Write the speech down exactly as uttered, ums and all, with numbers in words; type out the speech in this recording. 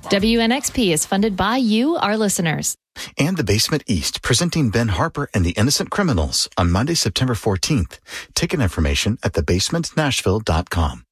W N X P is funded by you, our listeners. And The Basement East, presenting Ben Harper and the Innocent Criminals on Monday, September fourteenth. Ticket information at the basement nashville dot com.